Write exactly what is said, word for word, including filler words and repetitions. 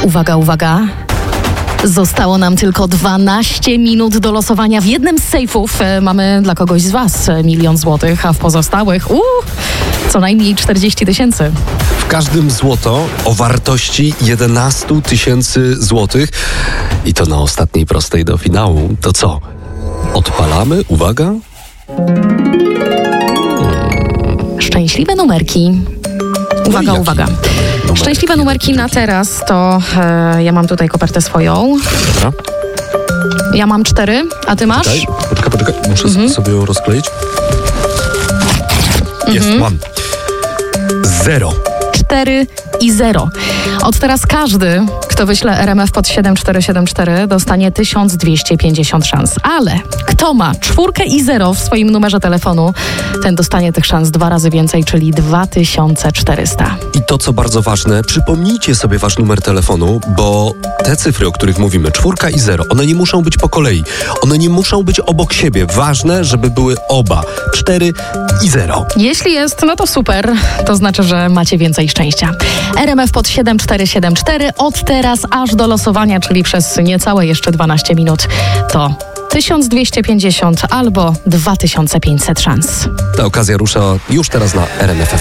Uwaga, uwaga. Zostało nam tylko dwanaście minut do losowania. W jednym z sejfów e, mamy dla kogoś z Was milion złotych, a w pozostałych uh, co najmniej czterdzieści tysięcy. W każdym złoto o wartości jedenaście tysięcy złotych. I to na ostatniej prostej do finału. To co? Odpalamy? Uwaga. Szczęśliwe numerki. Uwaga, No uwaga. Numerki, Szczęśliwe numerki na teraz to e, ja mam tutaj kopertę swoją. Dobra. Ja mam cztery, a ty masz? Poczekaj, poczekaj, poczekaj. Muszę Mhm. sobie ją rozkleić. Jest, Mhm. mam. Zero. cztery i zero. Od teraz każdy, kto wyśle R M F pod siedem cztery siedem cztery, dostanie tysiąc dwieście pięćdziesiąt szans. Ale kto ma czwórkę i zero w swoim numerze telefonu, ten dostanie tych szans dwa razy więcej, czyli dwa tysiące czterysta. I to, co bardzo ważne, przypomnijcie sobie wasz numer telefonu, bo te cyfry, o których mówimy, czwórka i zero, one nie muszą być po kolei. One nie muszą być obok siebie. Ważne, żeby były oba. Cztery i zero. Jeśli jest, no to super. To znaczy, że macie więcej szczęścia. R M F pod siedem cztery siedem cztery od teraz aż do losowania, czyli przez niecałe jeszcze dwanaście minut, to tysiąc dwieście pięćdziesiąt albo dwa tysiące pięćset szans. Ta okazja rusza już teraz na R M F F M.